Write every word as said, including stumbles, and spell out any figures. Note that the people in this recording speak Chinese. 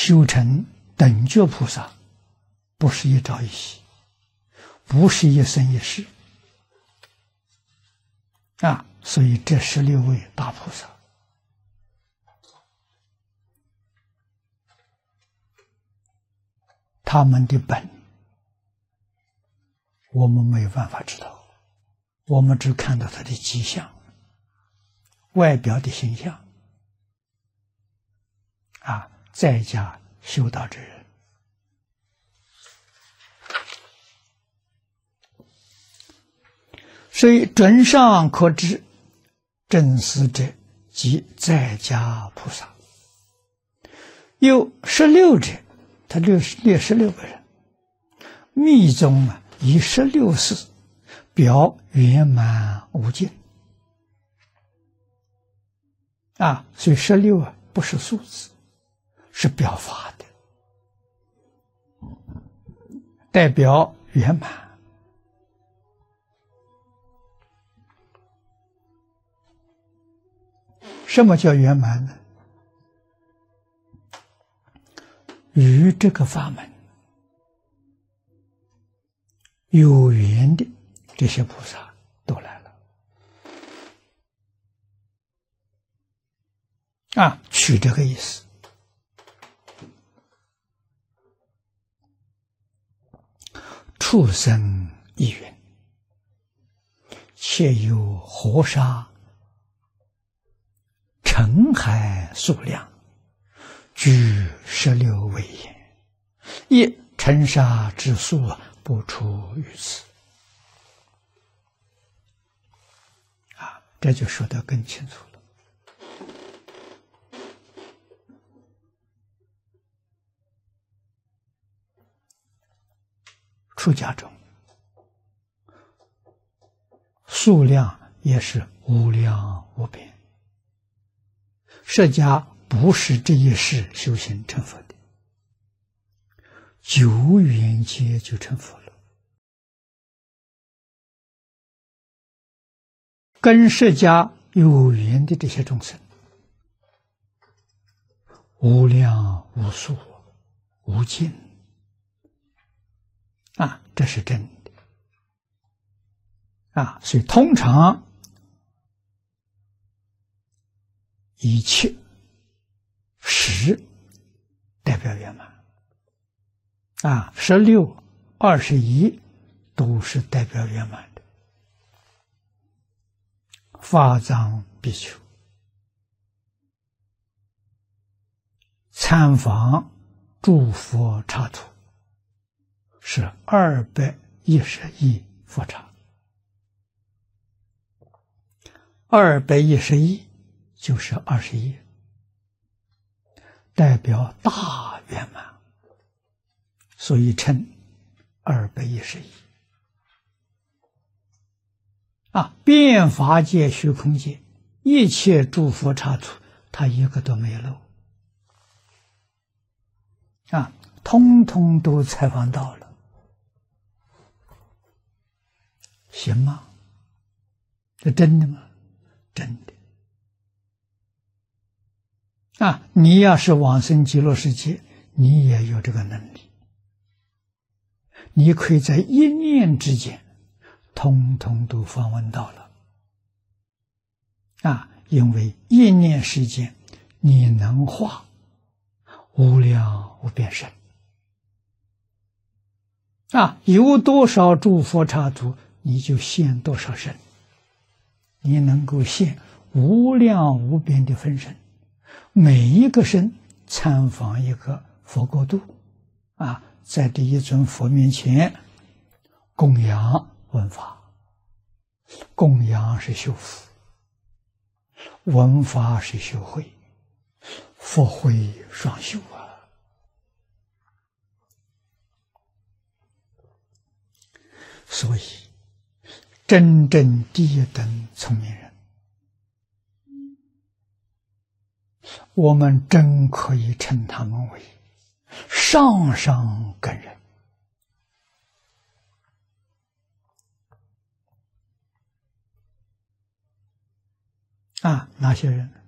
修成等觉菩萨，不是一朝一夕，不是一生一世啊！所以这十六位大菩萨，他们的本，我们没有办法知道，我们只看到他的迹象，外表的形象啊，在家修道之人，所以准上可知，正思者即在家菩萨。有十六者，他六列十六个人，密宗啊，以十六事表圆满无尽啊，所以十六啊不是数字，是表法的，代表圆满。什么叫圆满呢？与这个法门有缘的这些菩萨都来了啊，取这个意思。畜生亦云，且有活沙、尘海数量，居十六位也，一尘沙之数不出于此。啊，这就说得更清楚了。出家中，数量也是无量无边。释迦不是这一世修行成佛的，久远劫就成佛了。跟释迦有缘的这些众生，无量无数无尽啊，这是真的啊！所以通常以七、十代表圆满啊，十六、二十一都是代表圆满的。法藏比丘参访诸佛刹土是二百一十亿佛刹，二百一十亿就是二十一，代表大圆满，所以称二百一十一。啊，遍法界、虚空界，一切诸佛刹土，他一个都没漏。啊，通通都采访到了，行吗？这真的吗？真的。啊，你要是往生极乐世界，你也有这个能力，你可以在一念之间，通通都访问到了。啊，因为一念时间，你能化无量无边身。啊，有多少诸佛刹土，你就现多少身，你能够现无量无边的分身。每一个身参访一个佛国度，啊，在这一尊佛面前供养闻法，供养是修福，闻法是修慧，佛慧双修啊。所以，真正第一等聪明人，我们真可以称他们为上上根人啊！哪些人？